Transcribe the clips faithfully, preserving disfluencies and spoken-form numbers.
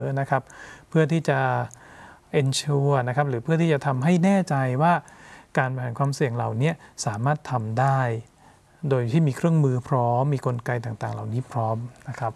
นะครับเพื่อที่จะ ensure นะครับหรือเพื่อที่จะทำให้แน่ใจว่าการบริหารความเสี่ยงเหล่านี้สามารถทำได้โดยที่มีเครื่องมือพร้อมมีกลไกต่างๆเหล่านี้พร้อมนะครับ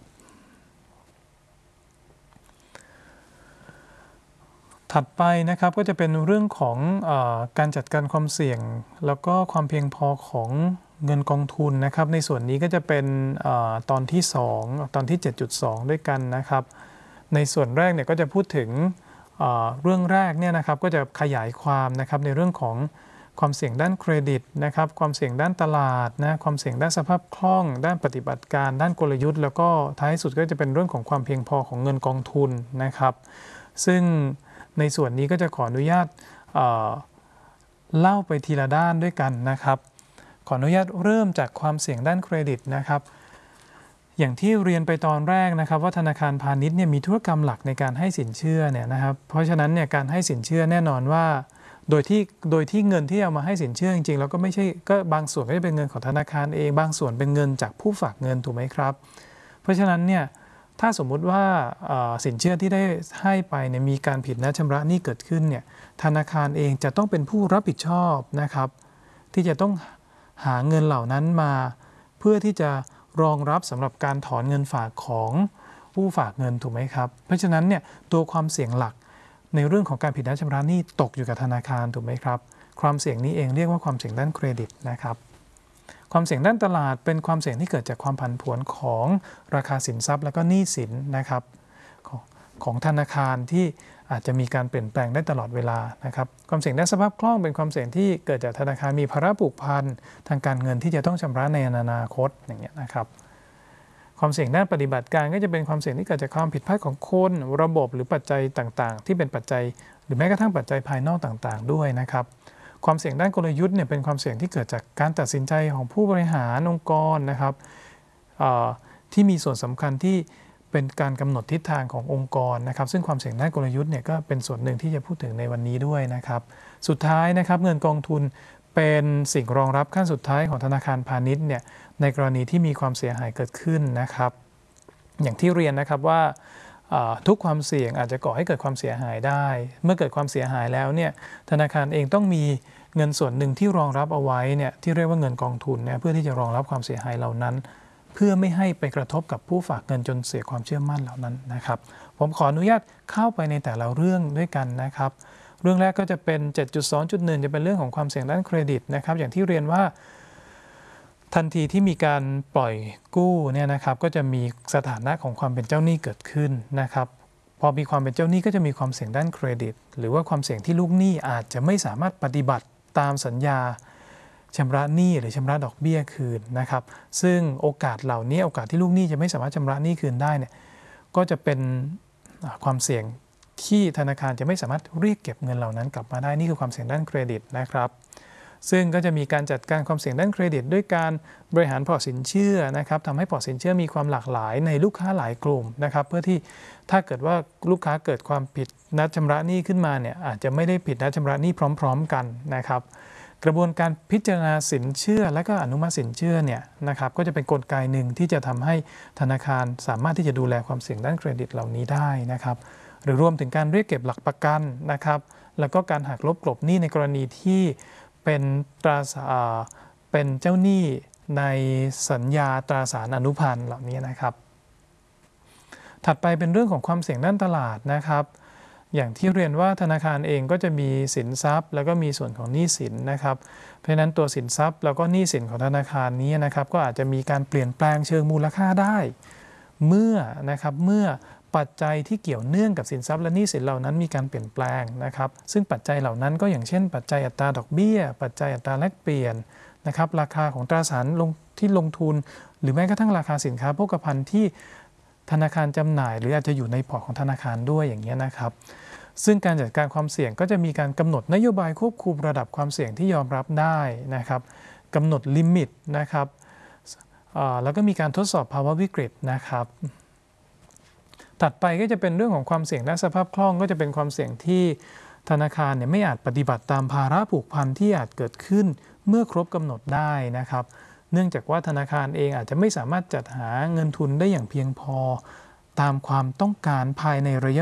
ถัดไปนะครับก็จะเป็นเรื่องของเอ่อการจัดการความเสี่ยงแล้วก็ความเพียงพอของเงินกองทุนนะครับในส่วนนี้ก็จะเป็นเอ่อตอนที่สองตอนที่ เจ็ดจุดสอง ด้วยกันนะครับในส่วนแรกเนี่ยก็จะพูดถึงเอ่อเรื่องแรกเนี่ยนะครับก็จะขยายความนะครับในเรื่องของความเสี่ยงด้านเครดิตนะครับความเสี่ยงด้านตลาดนะความเสี่ยงด้านสภาพคล่องด้านปฏิบัติการด้านกลยุทธ์แล้วก็ท้ายสุดก็จะเป็นเรื่องของความเพียงพอของเงินกองทุนนะครับซึ่งในส่วนนี้ก็จะขออนุญาตเอ่อเล่าไปทีละด้านด้วยกันนะครับขออนุญาตเริ่มจากความเสี่ยงด้านเครดิตนะครับอย่างที่เรียนไปตอนแรกนะครับว่าธนาคารพาณิชย์เนี่ยมีธุรกรรมหลักในการให้สินเชื่อเนี่ยนะครับเพราะฉะนั้นเนี่ยการให้สินเชื่อแน่นอนว่าโดยที่โดยที่เงินที่เอามาให้สินเชื่อจริงๆแล้วก็ไม่ใช่ก็บางส่วนก็จะเป็นเงินของธนาคารเองบางส่วนเป็นเงินจากผู้ฝากเงินถูกไหมครับเพราะฉะนั้นเนี่ยถ้าสมมุติว่าสินเชื่อที่ได้ให้ไปเนี่ยมีการผิดนัดชำระหนี้เกิดขึ้นเนี่ยธนาคารเองจะต้องเป็นผู้รับผิดชอบนะครับที่จะต้องหาเงินเหล่านั้นมาเพื่อที่จะรองรับสำหรับการถอนเงินฝากของผู้ฝากเงินถูกไหมครับเพราะฉะนั้นเนี่ยตัวความเสี่ยงหลักในเรื่องของการผิดนัดชำระหนี้ตกอยู่กับธนาคารถูกไหมครับความเสี่ยงนี้เองเรียกว่าความเสี่ยงด้านเครดิตนะครับความเสี่ยงด้านตลาดเป็นความเสี่ยงที่เกิดจากความผันผวนของราคาสินทรัพย์และก็หนี้สินนะครับของของธนาคารที่อาจจะมีการเปลี่ยนแปลงได้ตลอดเวลานะครับความเสี่ยงด้านสภาพคล่องเป็นความเสี่ยงที่เกิดจากธนาคารมีภาระผูกพันทางการเงินที่จะต้องชำระในอนาคตอย่างเงี้ยนะครับความเสี่ยงด้านปฏิบัติการก็จะเป็นความเสี่ยงที่เกิดจากความผิดพลาดของคนระบบหรือปัจจัยต่างๆที่เป็นปัจจัยหรือแม้กระทั่งปัจจัยภายนอกต่างๆด้วยนะครับความเสี่ยงด้านกลยุทธ์เนี่ยเป็นความเสี่ยงที่เกิดจากการตัดสินใจของผู้บริหารองค์กรนะครับที่มีส่วนสำคัญที่เป็นการกำหนดทิศทางขององค์กรนะครับซึ่งความเสี่ยงด้านกลยุทธ์เนี่ยก็เป็นส่วนหนึ่งที่จะพูดถึงในวันนี้ด้วยนะครับสุดท้ายนะครับเงินกองทุนเป็นสิ่งรองรับขั้นสุดท้ายของธนาคารพาณิชย์เนี่ยในกรณีที่มีความเสียหายเกิดขึ้นนะครับอย่างที่เรียนนะครับว่าทุกความเสี่ยงอาจจะก่อให้เกิดความเสียหายได้เมื่อเกิดความเสียหายแล้วเนี่ยธนาคารเองต้องมีเงินส่วนหนึ่งที่รองรับเอาไว้เนี่ยที่เรียกว่าเงินกองทุนเนี่ยเพื่อที่จะรองรับความเสียหายเหล่านั้นเพื่อไม่ให้ไปกระทบกับผู้ฝากเงินจนเสียความเชื่อมั่นเหล่านั้นนะครับผมขออนุญาตเข้าไปในแต่ละเรื่องด้วยกันนะครับเรื่องแรกก็จะเป็น เจ็ดจุดสองจุดหนึ่ง จะเป็นเรื่องของความเสี่ยงด้านเครดิตนะครับอย่างที่เรียนว่าทันทีที่มีการปล่อยกู้เนี่ยนะครับก็จะมีสถานะของความเป็นเจ้าหนี้เกิดขึ้นนะครับพอมีความเป็นเจ้าหนี้ก็จะมีความเสี่ยงด้านเครดิตหรือว่าความเสี่ยงที่ลูกหนี้อาจจะไม่สามารถปฏิบัติตามสัญญาชำระหนี้หรือชำระดอกเบี้ยคืนนะครับซึ่งโอกาสเหล่านี้โอกาสที่ลูกหนี้จะไม่สามารถชำระหนี้คืนได้เนี่ยก็จะเป็นความเสี่ยงที่ธนาคารจะไม่สามารถเรียกเก็บเงินเหล่านั้นกลับมาได้นี่คือความเสี่ยงด้านเครดิตนะครับซึ่งก็จะมีการจัดการความเสี่ยงด้านเครดิตด้วยการบริหารพอร์ตสินเชื่อนะครับทำให้พอร์ตสินเชื่อมีความหลากหลายในลูกค้าหลายกลุ่มนะครับเพื่อที่ถ้าเกิดว่าลูกค้าเกิดความผิดนัดชำระหนี้ขึ้นมาเนี่ยอาจจะไม่ได้ผิดนัดชำระหนี้พร้อมๆกันนะครับกระบวนการพิจารณาสินเชื่อและก็อนุมัติสินเชื่อเนี่ยนะครับก็จะเป็นกลไกหนึ่งที่จะทำให้ธนาคารสามารถที่จะดูแลความเสี่ยงด้านเครดิตเหล่านี้ได้นะครับหรือรวมถึงการเรียกเก็บหลักประกันนะครับแล้วก็การหักลบกลบหนี้ในกรณีที่เป็นตราเป็นเจ้าหนี้ในสัญญาตราสารอนุพันธ์เหล่านี้นะครับถัดไปเป็นเรื่องของความเสี่ยงด้านตลาดนะครับอย่างที่เรียนว่าธนาคารเองก็จะมีสินทรัพย์แล้วก็มีส่วนของหนี้สินนะครับเพราะฉะนั้นตัวสินทรัพย์แล้วก็หนี้สินของธนาคารนี้นะครับก็อาจจะมีการเปลี่ยนแปลงเชิงมูลค่าได้เมื่อนะครับเมื่อปัจจัยที่เกี่ยวเนื่องกับสินทรัพย์และหนี้สินเหล่านั้นมีการเปลี่ยนแปลงนะครับซึ่งปัจจัยเหล่านั้นก็อย่างเช่นปัจจัยอัตราดอกเบี้ยปัจจัยอัตราแลกเปลี่ยนนะครับราคาของตราสารลงที่ลงทุนหรือแม้กระทั่งราคาสินค้าโภคภัณฑ์ที่ธนาคารจำหน่ายหรืออาจจะอยู่ในพอร์ตของธนาคารด้วยอย่างเงี้ยนะครับซึ่งการจัดการความเสี่ยงก็จะมีการกำหนดนโยบายควบคุมระดับความเสี่ยงที่ยอมรับได้นะครับกำหนดลิมิตนะครับแล้วก็มีการทดสอบภาวะวิกฤตนะครับถัดไปก็จะเป็นเรื่องของความเสี่ยงด้านสภาพคล่องก็จะเป็นความเสี่ยงที่ธนาคารเนี่ยไม่อาจปฏิบัติตามภาระผูกพันที่อาจเกิดขึ้นเมื่อครบกำหนดได้นะครับเนื่องจากว่าธนาคารเองอาจจะไม่สามารถจัดหาเงินทุนได้อย่างเพียงพอตามความต้องการภายในระยะ